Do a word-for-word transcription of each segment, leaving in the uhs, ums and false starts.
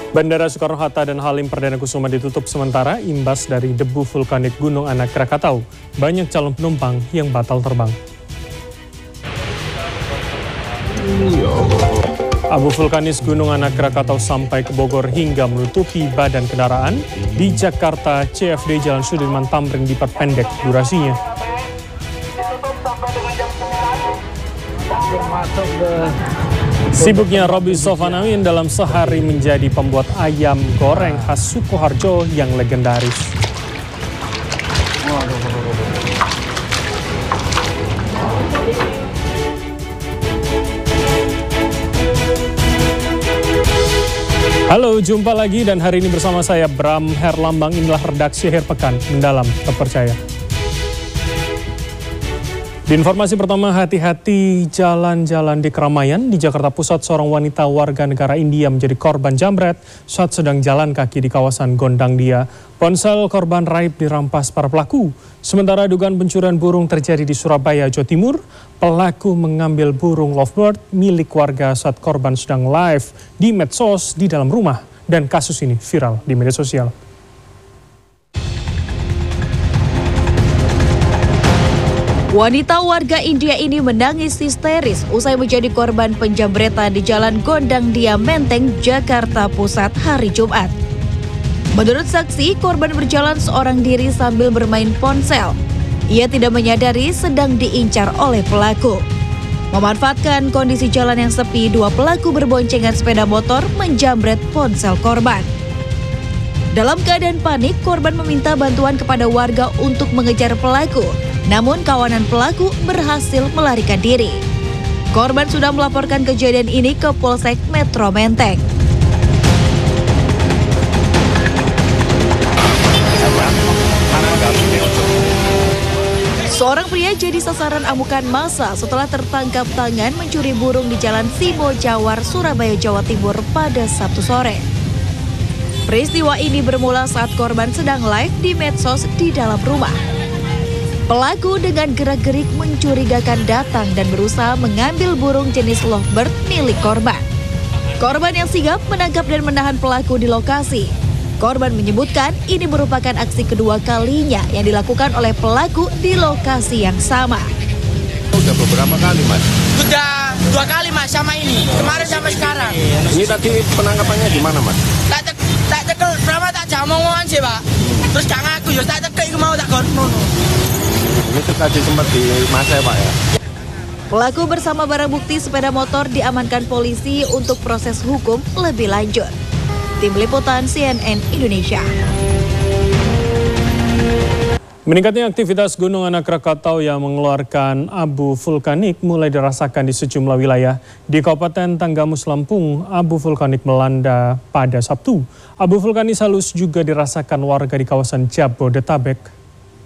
Bandara Soekarno-Hatta dan Halim Perdana Kusuma ditutup sementara imbas dari debu vulkanik Gunung Anak Krakatau. Banyak calon penumpang yang batal terbang. Abu vulkanis Gunung Anak Krakatau sampai ke Bogor hingga menutupi badan kendaraan. Di Jakarta, C F D Jalan Sudirman Tamrin diperpendek durasinya. Sibuknya Robi Sofanamin dalam sehari menjadi pembuat ayam goreng khas Sukoharjo yang legendaris. Halo, jumpa lagi dan hari ini bersama saya Bram Herlambang. Inilah redaksi akhir pekan mendalam terpercaya. Di informasi pertama, hati-hati jalan-jalan di keramaian. Di Jakarta Pusat, seorang wanita warga negara India menjadi korban jambret saat sedang jalan kaki di kawasan Gondang Dia. Ponsel korban raib dirampas para pelaku. Sementara dugaan pencurian burung terjadi di Surabaya, Jawa Timur. Pelaku mengambil burung lovebird milik warga saat korban sedang live di medsos di dalam rumah. Dan kasus ini viral di media sosial. Wanita warga India ini menangis histeris usai menjadi korban penjambretan di Jalan Gondang Dia Menteng, Jakarta Pusat hari Jumat. Menurut saksi, korban berjalan seorang diri sambil bermain ponsel. Ia tidak menyadari sedang diincar oleh pelaku. Memanfaatkan kondisi jalan yang sepi, dua pelaku berboncengan sepeda motor menjambret ponsel korban. Dalam keadaan panik, korban meminta bantuan kepada warga untuk mengejar pelaku. Namun kawanan pelaku berhasil melarikan diri. Korban sudah melaporkan kejadian ini ke Polsek Metro Menteng. Seorang pria jadi sasaran amukan massa setelah tertangkap tangan mencuri burung di Jalan Simo Jawar, Surabaya, Jawa Timur pada Sabtu sore. Peristiwa ini bermula saat korban sedang live di medsos di dalam rumah. Pelaku dengan gerak-gerik mencurigakan datang dan berusaha mengambil burung jenis lovebird milik korban. Korban yang sigap menangkap dan menahan pelaku di lokasi. Korban menyebutkan ini merupakan aksi kedua kalinya yang dilakukan oleh pelaku di lokasi yang sama. Udah beberapa kali, Mas? Udah dua kali, Mas, sama ini. Kemarin sampai sekarang. Ini tadi penangkapannya di mana, Mas? Tak cek, tak cekel, berapa tak jamongan sih, Pak. Terus gak ngaku, ya tak cekek mau tak gono. Ini tadi sempat di masa ya, Pak ya? Pelaku bersama barang bukti sepeda motor diamankan polisi untuk proses hukum lebih lanjut. Tim Liputan C N N Indonesia. Meningkatnya aktivitas Gunung Anak Krakatau yang mengeluarkan abu vulkanik mulai dirasakan di sejumlah wilayah. Di Kabupaten Tanggamus, Lampung, abu vulkanik melanda pada Sabtu. Abu vulkanis halus juga dirasakan warga di kawasan Jabodetabek.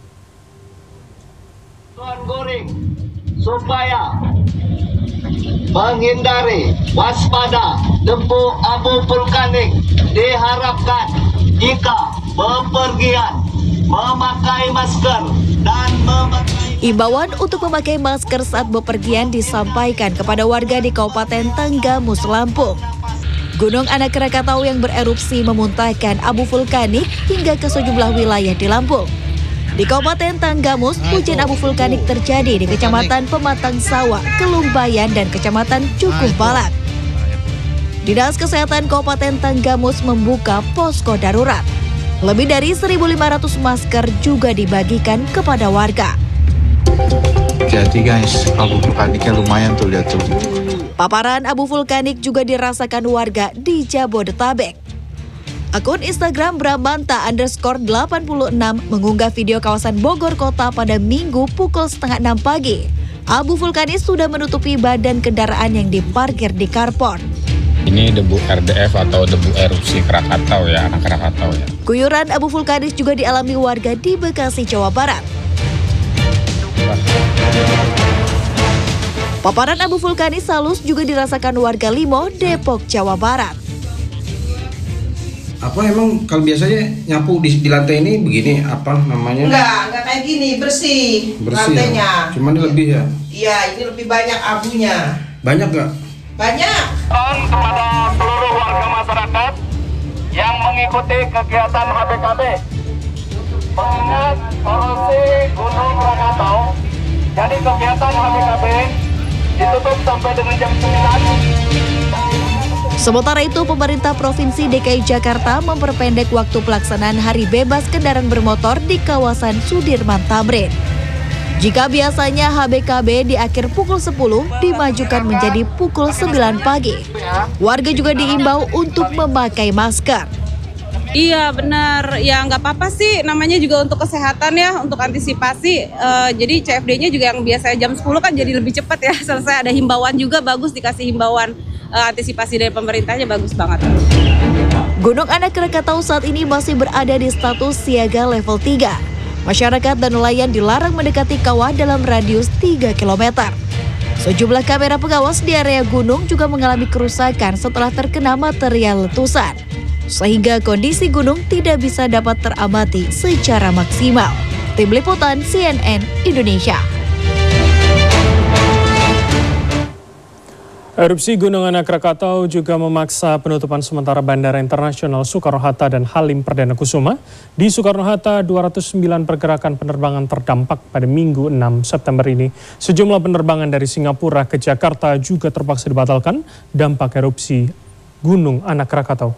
Goreng supaya menghindari waspada debu abu vulkanik, diharapkan jika bepergian memakai masker dan memakai Imbauan untuk memakai masker saat bepergian disampaikan kepada warga di Kabupaten Tanggamus, Lampung. Gunung Anak Krakatau yang bererupsi memuntahkan abu vulkanik hingga ke sejumlah wilayah di Lampung. Di Kabupaten Tanggamus, hujan abu vulkanik terjadi di Kecamatan Pematang Sawah, Kelumbayan, dan Kecamatan Cukuh Balat. Dinas Kesehatan Kabupaten Tanggamus membuka posko darurat. Lebih dari seribu lima ratus masker juga dibagikan kepada warga. Jadi guys, abu vulkaniknya lumayan tuh, lihat tuh. Paparan abu vulkanik juga dirasakan warga di Jabodetabek. Akun Instagram Bramanta underscore delapan puluh enam mengunggah video kawasan Bogor Kota pada Minggu pukul setengah enam pagi. Abu vulkanis sudah menutupi badan kendaraan yang diparkir di Karpon. Ini debu R D F atau debu erupsi Krakatau ya, anak Krakatau ya. Guyuran abu vulkanis juga dialami warga di Bekasi, Jawa Barat. Paparan abu vulkanis halus juga dirasakan warga Limo, Depok, Jawa Barat. Apa emang kalau biasanya nyapu di, di lantai ini begini apa namanya? Enggak, enggak kayak gini, bersih, bersih lantainya. Ya? Cuman ini lebih ya? Iya, ini lebih banyak abunya. Banyak nggak? Banyak. kepada seluruh warga masyarakat mengikuti kegiatan H B K B. Mengingat erupsi Gunung Krakatau, jadi kegiatan H B K B ditutup sampai dengan jam sembilan. Sementara itu, pemerintah Provinsi D K I Jakarta memperpendek waktu pelaksanaan Hari Bebas Kendaraan Bermotor di kawasan Sudirman Tamrin. Jika biasanya H B K B di akhir pukul sepuluh, dimajukan menjadi pukul sembilan pagi. Warga juga diimbau untuk memakai masker. Iya benar, ya nggak apa-apa sih, namanya juga untuk kesehatan ya, untuk antisipasi. Uh, jadi C F D-nya juga yang biasanya jam sepuluh kan jadi lebih cepat ya selesai. Ada himbauan juga, bagus dikasih himbauan. Uh, antisipasi dari pemerintahnya bagus banget. Gunung Anak Krakatau saat ini masih berada di status siaga level tiga. Masyarakat dan nelayan dilarang mendekati kawah dalam radius tiga kilometer. Sejumlah kamera pengawas di area gunung juga mengalami kerusakan setelah terkena material letusan, sehingga kondisi gunung tidak bisa dapat teramati secara maksimal. Tim Liputan C N N Indonesia. Erupsi Gunung Anak Krakatau juga memaksa penutupan sementara Bandara Internasional Soekarno-Hatta dan Halim Perdana Kusuma. Di Soekarno-Hatta, dua ratus sembilan pergerakan penerbangan terdampak pada Minggu enam September ini. Sejumlah penerbangan dari Singapura ke Jakarta juga terpaksa dibatalkan dampak erupsi Gunung Anak Krakatau.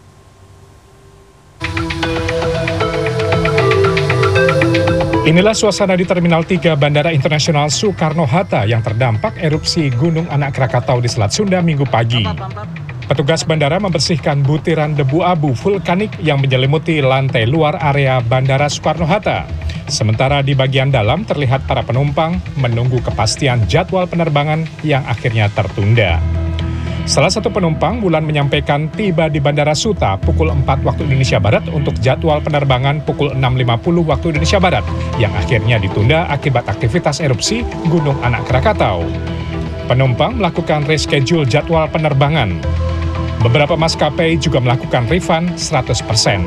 Inilah suasana di Terminal tiga Bandara Internasional Soekarno-Hatta yang terdampak erupsi Gunung Anak Krakatau di Selat Sunda Minggu pagi. Petugas bandara membersihkan butiran debu abu vulkanik yang menyelimuti lantai luar area Bandara Soekarno-Hatta. Sementara di bagian dalam terlihat para penumpang menunggu kepastian jadwal penerbangan yang akhirnya tertunda. Salah satu penumpang, Bulan, menyampaikan tiba di Bandara Suta pukul empat waktu Indonesia Barat untuk jadwal penerbangan pukul enam lima puluh waktu Indonesia Barat yang akhirnya ditunda akibat aktivitas erupsi Gunung Anak Krakatau. Penumpang melakukan reschedule jadwal penerbangan. Beberapa maskapai juga melakukan refund seratus persen.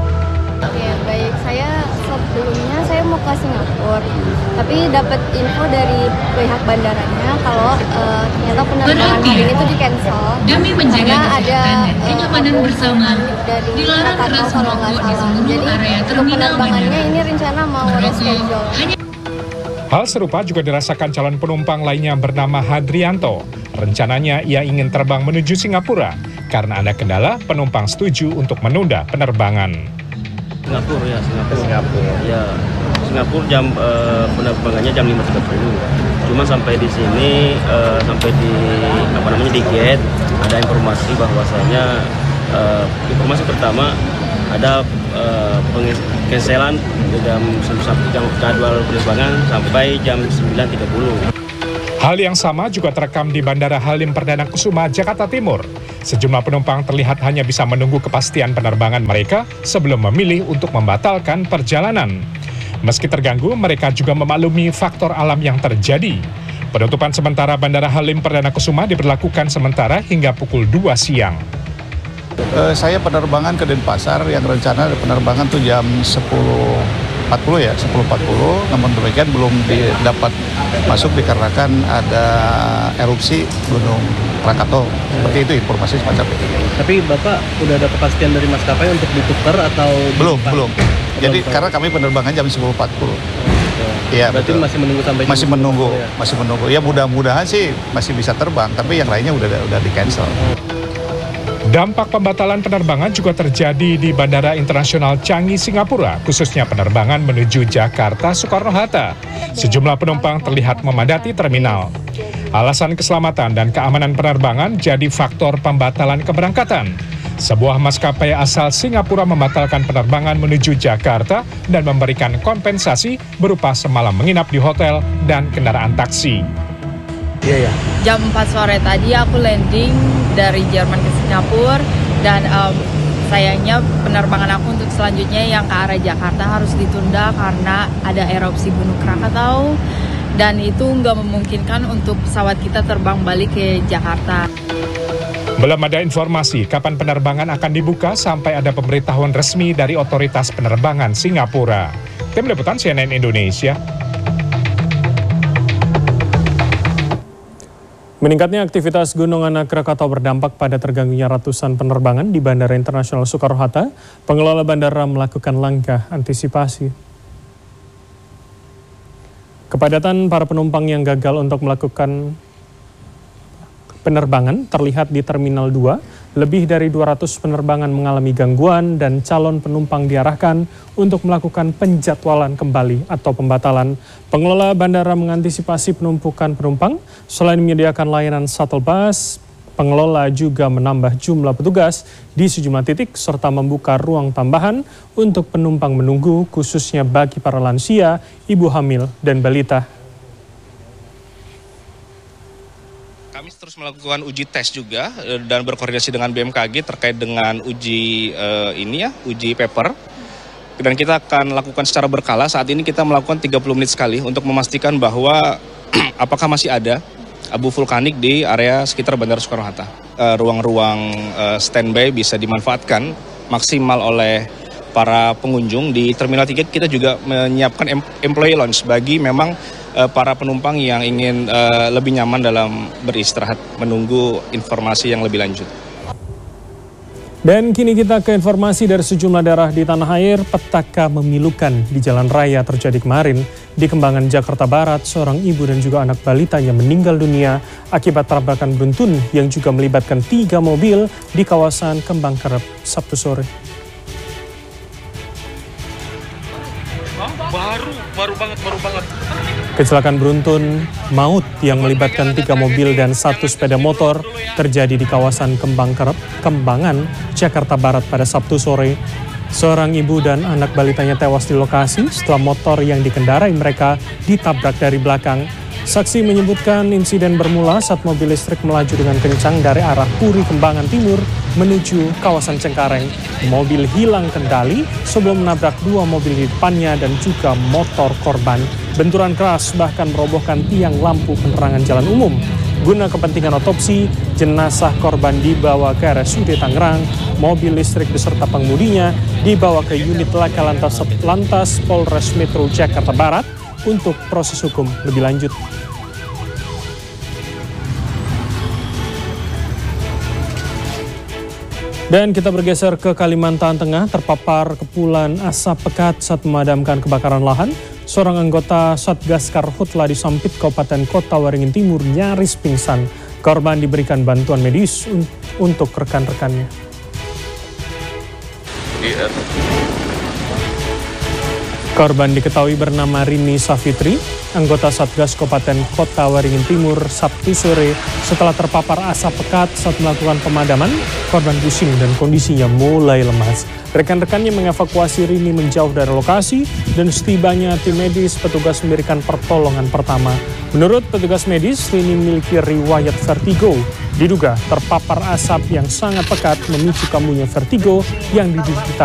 Ya, baik. Saya sebelumnya saya mau ke Singapura, tapi dapat info dari pihak bandaranya kalau uh, ternyata penerbangan hari ini tuh di cancel demi menjaga karena ada kenyamanan uh, bersama dari dilarang keras merokok di seluruh area untuk terminal penerbangannya bandara. ini rencana mau reschedule. Hal serupa juga dirasakan calon penumpang lainnya bernama Hadrianto. Rencananya ia ingin terbang menuju Singapura karena ada kendala penumpang setuju untuk menunda penerbangan. Singapura ya, Singapura. Singapura. Ya, Singapura jam uh, penerbangannya jam lima tiga puluh. Cuma sampai di sini uh, sampai di apa namanya di gate ada informasi bahwasanya uh, informasi pertama ada uh, pengcancelan jam jam jadwal penerbangan sampai jam sembilan tiga puluh. Hal yang sama juga terekam di Bandara Halim Perdana Kusuma, Jakarta Timur. Sejumlah penumpang terlihat hanya bisa menunggu kepastian penerbangan mereka sebelum memilih untuk membatalkan perjalanan. Meski terganggu, mereka juga memaklumi faktor alam yang terjadi. Penutupan sementara Bandara Halim Perdana Kusuma diberlakukan sementara hingga pukul dua siang. Uh, saya penerbangan ke Denpasar yang rencana penerbangan tuh jam sepuluh empat puluh ya, sepuluh empat puluh, namun demikian belum dapat masuk dikarenakan ada erupsi Gunung Krakatau. Seperti itu informasi semacam itu. Tapi Bapak udah ada kepastian dari maskapai untuk ditukar atau belum, ditukar? belum. Jadi belum, karena kami penerbangan jam sepuluh empat puluh. Iya, berarti betul. Masih menunggu sampai masih menunggu, ya? masih menunggu. Ya mudah-mudahan sih masih bisa terbang, tapi yang lainnya udah udah di-cancel. Dampak pembatalan penerbangan juga terjadi di Bandara Internasional Changi, Singapura, khususnya penerbangan menuju Jakarta Soekarno-Hatta. Sejumlah penumpang terlihat memadati terminal. Alasan keselamatan dan keamanan penerbangan jadi faktor pembatalan keberangkatan. Sebuah maskapai asal Singapura membatalkan penerbangan menuju Jakarta dan memberikan kompensasi berupa semalam menginap di hotel dan kendaraan taksi. Iya, ya. Jam empat sore tadi aku landing dari Jerman ke Singapura dan um, sayangnya penerbangan aku untuk selanjutnya yang ke arah Jakarta harus ditunda karena ada erupsi Gunung Krakatau dan itu nggak memungkinkan untuk pesawat kita terbang balik ke Jakarta. Belum ada informasi kapan penerbangan akan dibuka sampai ada pemberitahuan resmi dari otoritas penerbangan Singapura. Tim Liputan C N N Indonesia. Meningkatnya aktivitas Gunung Anak Krakatau berdampak pada terganggunya ratusan penerbangan di Bandara Internasional Soekarno-Hatta. Pengelola bandara melakukan langkah antisipasi. Kepadatan para penumpang yang gagal untuk melakukan penerbangan terlihat di Terminal dua. Lebih dari dua ratus penerbangan mengalami gangguan dan calon penumpang diarahkan untuk melakukan penjadwalan kembali atau pembatalan. Pengelola bandara mengantisipasi penumpukan penumpang. Selain menyediakan layanan shuttle bus, pengelola juga menambah jumlah petugas di sejumlah titik serta membuka ruang tambahan untuk penumpang menunggu, khususnya bagi para lansia, ibu hamil, dan balita. Kami terus melakukan uji tes juga dan berkoordinasi dengan B M K G terkait dengan uji uh, ini ya, uji paper. Dan kita akan lakukan secara berkala. Saat ini kita melakukan tiga puluh menit sekali untuk memastikan bahwa apakah masih ada abu vulkanik di area sekitar Bandara Soekarno-Hatta. Uh, ruang-ruang uh, standby bisa dimanfaatkan maksimal oleh para pengunjung. Di Terminal tiga kita juga menyiapkan employee lounge bagi memang para penumpang yang ingin uh, lebih nyaman dalam beristirahat menunggu informasi yang lebih lanjut. Dan kini kita ke informasi dari sejumlah daerah di tanah air. Petaka memilukan di jalan raya terjadi kemarin di Kembangan, Jakarta Barat. Seorang ibu dan juga anak balitanya meninggal dunia akibat tabrakan beruntun yang juga melibatkan tiga mobil di kawasan Kembang Kerep Sabtu sore. Baru, baru banget, baru banget. Kecelakaan beruntun maut yang melibatkan tiga mobil dan satu sepeda motor terjadi di kawasan Kembang Kerep, Kembangan, Jakarta Barat pada Sabtu sore. Seorang ibu dan anak balitanya tewas di lokasi setelah motor yang dikendarai mereka ditabrak dari belakang. Saksi menyebutkan insiden bermula saat mobil listrik melaju dengan kencang dari arah Puri Kembangan Timur menuju kawasan Cengkareng. Mobil hilang kendali sebelum menabrak dua mobil di depannya dan juga motor korban. Benturan keras bahkan merobohkan tiang lampu penerangan jalan umum. Guna kepentingan otopsi, jenazah korban dibawa ke R S U D Tangerang. Mobil listrik beserta pengemudinya dibawa ke unit Laka Lantas, Lantas Polres Metro Jakarta Barat untuk proses hukum lebih lanjut. Dan kita bergeser ke Kalimantan Tengah, terpapar kepulan asap pekat saat memadamkan kebakaran lahan. Seorang anggota Satgas Karhutla di Sampit, Kabupaten Kota Waringin Timur nyaris pingsan. Korban diberikan bantuan medis un untuk rekan-rekannya. Korban diketahui bernama Rini Safitri, anggota Satgas Kabupaten Kota Waringin Timur Sabtu sore. Setelah terpapar asap pekat saat melakukan pemadaman, korban pusing dan kondisinya mulai lemas. Rekan-rekannya mengevakuasi Rini menjauh dari lokasi dan setibanya tim medis petugas memberikan pertolongan pertama. Menurut petugas medis, Rini memiliki riwayat vertigo. Diduga terpapar asap yang sangat pekat memicu kambuhnya vertigo yang diderita